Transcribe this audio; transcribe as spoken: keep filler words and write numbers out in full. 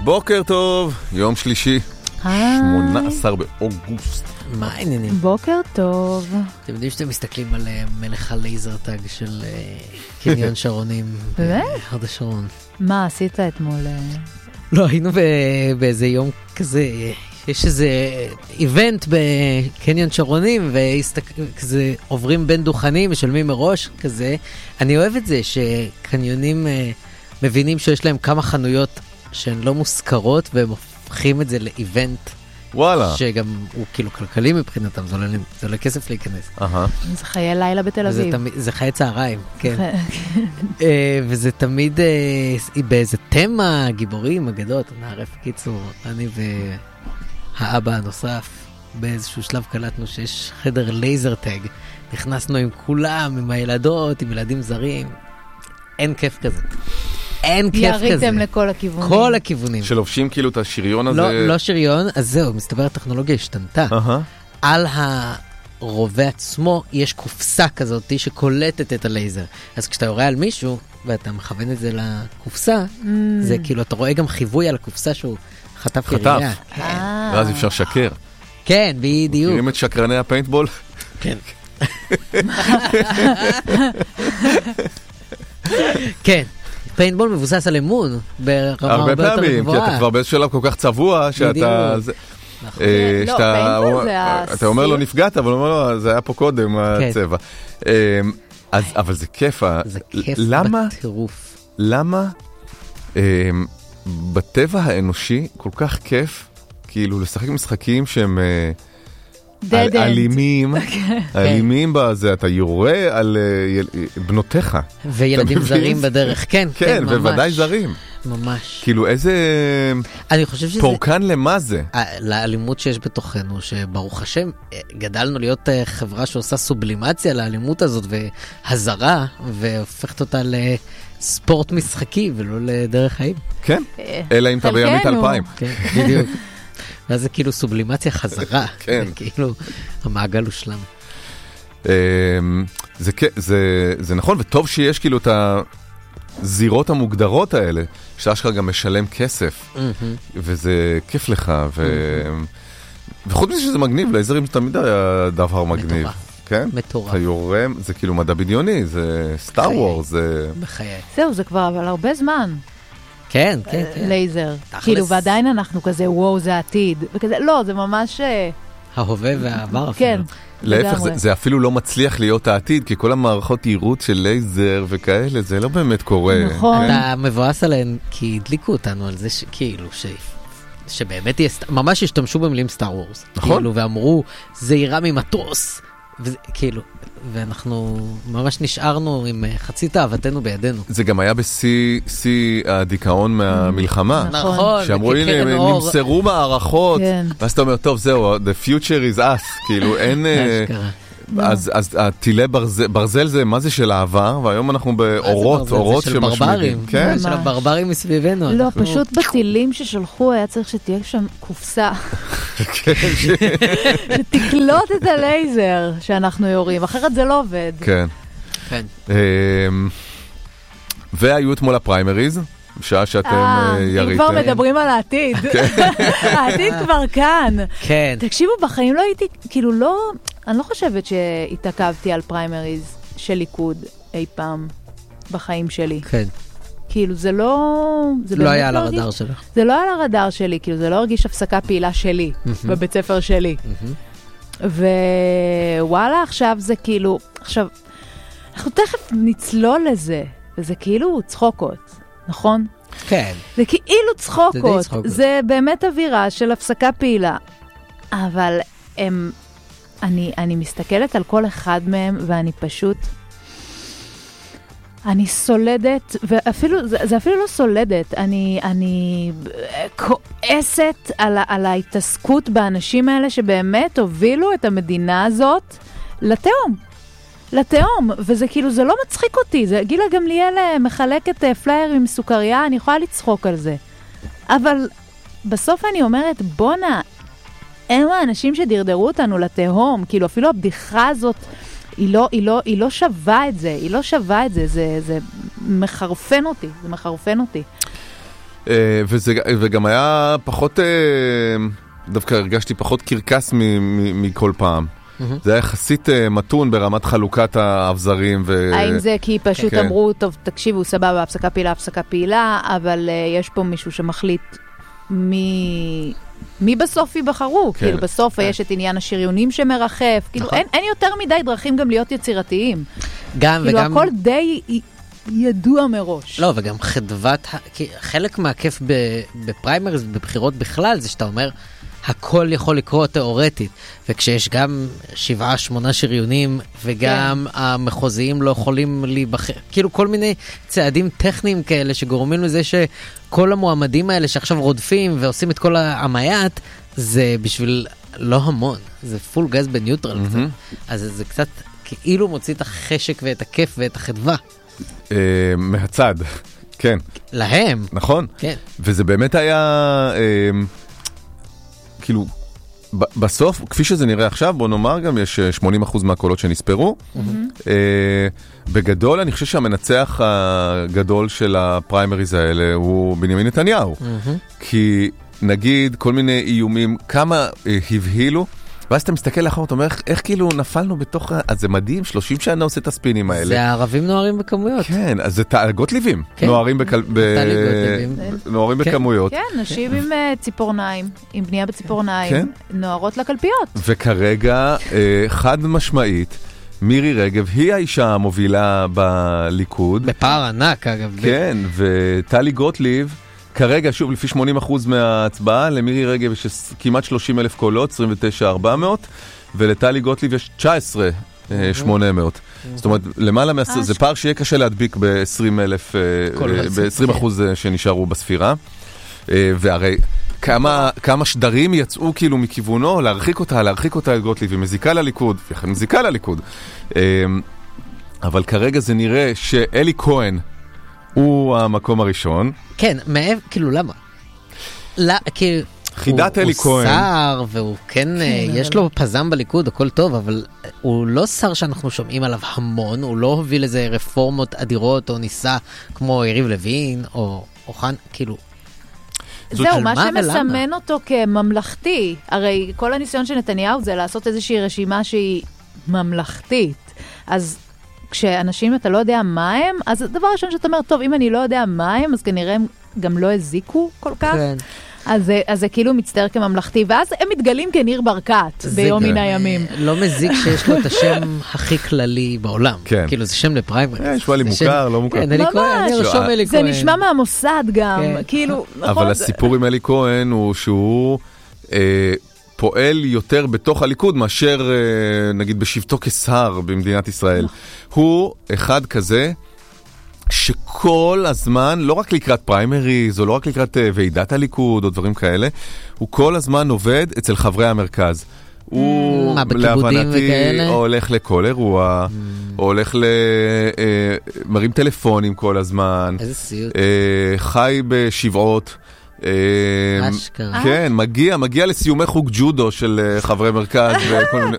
בוקר טוב, יום שלישי, שמונה עשר באוגוסט. מה העניינים? בוקר טוב. אתם יודעים שאתם מסתכלים על מלך הלייזר טאג של קניון שרונים בהוד השרון. מה עשית אתמול? לא, היינו באיזה יום כזה, יש איזה איבנט בקניון שרונים, וכזה עוברים בין דוכנים, משלמים מראש, כזה. אני אוהב את זה שקניונים מבינים שיש להם כמה חנויות שהן לא מוזכרות, והם הופכים את זה לאיבנט. וואלה. שגם הוא כאילו כלכלי מבחינתם, זה עולה כסף להיכנס. זה חיי לילה בתל אביב. זה חיי צהריים, כן. וזה תמיד באיזה תמה, גיבורים, אגדות, נערף קיצור, אני והאבא הנוסף, באיזשהו שלב קלטנו שיש חדר לייזר טאג, נכנסנו עם כולם, עם הילדות, עם ילדים זרים, אין כיף כזה. אין כיף כזה. יריתם לכל הכיוונים. כל הכיוונים. שלובשים כאילו את השריון הזה. לא, לא שריון, אז זהו, מסתבר הטכנולוגיה השתנתה. על הרובה עצמו יש קופסה כזאת שקולטת את הלייזר. אז כשאתה יורה על מישהו, ואתה מכוון את זה לקופסה, זה כאילו, אתה רואה גם חיווי על הקופסה שהוא חטף ירייה. חטף. ואז אפשר שקר. כן, בדיוק. מכירים את שקרני הפיינטבול? כן. כן. פיינטבול מבוסס על אמון ברמה הרבה יותר גבוהה. הרבה פעמים, כי אתה כבר באיזשהו שלב כל כך צבוע, שאתה... אתה אומר לו נפגעת, אבל הוא אומר לו, זה היה פה קודם, הצבע. אבל זה כיף. זה כיף בטירוף. למה בטבע האנושי כל כך כיף, כאילו לשחק משחקים שהם... אלימים, אלימים בזה, אתה יורה על בנותיך. וילדים זרים בדרך, כן, כן, ובוודאי זרים. ממש. כאילו איזה פורקן למה זה? לאלימות שיש בתוכנו, שברוך השם, גדלנו להיות חברה שעושה סובלימציה לאלימות הזאת, והזרה, והופכת אותה לספורט משחקי, ולא לדרך חיים. כן, אלא אם אתה בימית אלפיים. כן, בדיוק. ואז זה כאילו סובלימציה חזרה. כן. כאילו, המעגל הוא שלם. זה, זה, זה נכון, וטוב שיש כאילו את הזירות המוגדרות האלה, שאשכרה גם משלם כסף, וזה כיף לך, ו... וחוץ מזה שזה מגניב, לייזרים תמיד היה דבר מגניב. כן? מטורף. אתה יורם, זה כאילו מדע בדיוני, זה סטאר וורס, זה... בחיי. זהו, זה כבר אבל הרבה זמן. כן, כן, כן. לייזר. כאילו, ועדיין אנחנו כזה, וואו, זה העתיד. וכזה, לא, זה ממש... ההווה והעבר אפילו. כן. להפך, זה, זה אפילו לא מצליח להיות העתיד, כי כל המערכות עירות של לייזר וכאלה, זה לא באמת קורה. נכון. אתה מבואס עליהן, כי הדליקו אותנו על זה שכאילו, ש... שבאמת יהיה... ממש השתמשו במילים סטאר וורס. נכון. כאילו, ואמרו, זה יירה ממטוס. וזה, כאילו, ואנחנו ממש נשארנו עם חצי תאוותנו בידינו. זה גם היה בשיא הדיכאון מהמלחמה. נכון. שאמרו, הנה, נמסרו מערכות. ואז אתה אומר, טוב, זהו, the future is us. כאילו, אין... אז הטילי ברזל זה, מה זה של העבר? והיום אנחנו באורות, אורות שמשמידים. כן. של הברברים מסביבנו. לא, פשוט בטילים ששלחו היה צריך שתהיה שם קופסה. שתקלוט את הלייזר שאנחנו יורים, אחרת זה לא עובד. כן. כן. והיו אתמול הפריימריז, בשעה שאתם יריתם. אם כבר מדברים על העתיד. העתיד כבר כאן. כן. תקשיבו, בחיים לא הייתי, כאילו לא, אני לא חושבת שהתעכבתי על פריימריז של ליכוד אי פעם בחיים שלי. כן. כאילו זה לא... לא היה על הרדאר שלך. זה לא היה על הרדאר שלי, כאילו זה לא הרגיש הפסקה פעילה שלי, בבית ספר שלי. ווואלה, עכשיו זה כאילו, עכשיו, אנחנו תכף נצלול לזה, וזה כאילו צחוקות, נכון? כן. זה כאילו צחוקות, זה, צחוקות. זה באמת אווירה של הפסקה פעילה. אבל הם, אני, אני מסתכלת על כל אחד מהם, ואני פשוט... אני סולדת, ואפילו, זה, זה אפילו לא סולדת, אני, אני כועסת על, על ההתעסקות באנשים האלה שבאמת הובילו את המדינה הזאת לתהום. לתהום, וזה כאילו, זה לא מצחיק אותי, זה גילה גמליאל מחלקת פלייר עם סוכריה, אני יכולה לצחוק על זה. אבל בסוף אני אומרת, בונה, הם האנשים שדרדרו אותנו לתהום, כאילו אפילו הבדיחה הזאת, היא לא, היא לא, היא לא שווה את זה, היא לא שווה את זה, זה, זה מחרפן אותי, זה מחרפן אותי. וגם היה פחות, דווקא הרגשתי פחות קרקס מכל פעם. זה היה יחסית מתון ברמת חלוקת האבזרים. האם זה כי פשוט אמרו, טוב, תקשיבו, סבבה, הפסקה פעילה, הפסקה פעילה, אבל יש פה מישהו שמחליט מי בסוף ייבחרו? כאילו בסוף יש את עניין השריונים שמרחף, כאילו אין יותר מדי דרכים גם להיות יצירתיים. גם כאילו וגם... הכל די ידוע מראש. לא, וגם חדוות, חלק מהכיף בפריימריז, בבחירות בכלל, זה שאתה אומר, הכל יכול לקרות תיאורטית, וכשיש גם שבעה, שמונה שריונים, וגם כן. המחוזיים לא יכולים להיבחר, כאילו כל מיני צעדים טכניים כאלה, שגורמים לזה שכל המועמדים האלה שעכשיו רודפים, ועושים את כל המייט, זה בשביל לא המון, זה פול גז בניוטרל mm-hmm. קצת. אז זה קצת כאילו מוציא את החשק ואת הכיף ואת החדווה. Uh, מהצד, כן. להם. נכון. כן. וזה באמת היה... Uh, כאילו, בסוף, כפי שזה נראה עכשיו, בוא נאמר גם, יש שמונים אחוז מהקולות שנספרו. בגדול, אני חושב שהמנצח הגדול של הפריימריז האלה הוא בנימין נתניהו. כי נגיד, כל מיני איומים, כמה הבהילו, ואז אתה מסתכל לאחר, אתה אומר, איך כאילו נפלנו בתוך... אז זה מדהים, שלושים שנה עושה את הספינים האלה. זה הערבים נוערים בכמויות. כן, אז זה גוטליבים. נוערים בכמויות. כן, נשים עם ציפורניים, עם בנייה בציפורניים, נוערות לקלפיות. וכרגע, חד משמעית, מירי רגב היא האישה המובילה בליכוד. בפער ענק, אגב. כן, וטלי גוטליב, כרגע, שוב, לפי שמונים אחוז מההצבעה, למירי רגב יש כמעט שלושים אלף קולות, עשרים ותשע אלף ארבע מאות, ולטלי גוטליב יש תשע עשרה אלף שמונה מאות. זאת אומרת, למעלה מה... זה פער שיהיה קשה להדביק ב-עשרים אלף, ב-עשרים אחוז שנשארו בספירה. והרי כמה, כמה שדרים יצאו כאילו מכיוונו, להרחיק אותה, להרחיק אותה את גוטליב, ומזיקה לליכוד, מזיקה לליכוד. אבל כרגע זה נראה שאלי כהן, הוא המקום הראשון. כן, מעבר, כאילו, למה? לא, כאילו... חידת אלי כהן. הוא שר, והוא כן, יש לו פזם בליכוד, הכל טוב, אבל הוא לא שר שאנחנו שומעים עליו המון, הוא לא הוביל איזה רפורמות אדירות, או ניסה כמו יריב לוין, או חן, כאילו... זהו, מה שמסמן אותו כממלכתי, הרי כל הניסיון של נתניהו זה לעשות איזושהי רשימה שהיא ממלכתית, אז... כשאנשים אתה לא יודע מה הם, אז הדבר ראשון שאתה אומר, טוב, אם אני לא יודע מה הם, אז כנראה הם גם לא הזיקו כל כך. כן. אז, אז זה כאילו מצטער כממלכתי, ואז הם מתגלים כניר ברקת ביום מן הימים. לא מזיק שיש לו את השם הכי כללי בעולם. כן. כאילו זה שם לפריימריז. יש לי מוכר, לא מוכר. כן, אלי כהן, אני רשום אלי כהן. זה נשמע מהמוסד גם, כאילו. אבל הסיפור עם אלי כהן הוא שהוא... פועל יותר בתוך הליכוד מאשר נגיד בשבתו כשר במדינת ישראל. הוא אחד כזה שכל הזמן, לא רק לקראת פריימריז או לא רק לקראת ועידת הליכוד או דברים כאלה, הוא כל הזמן עובד אצל חברי המרכז. הוא להבנתי הולך לכל אירוע, הולך למרים טלפונים כל הזמן, איזה סיוט. חי בשבעות, כן, מגיע, מגיע לסיומי חוג ג'ודו של חברי מרכז.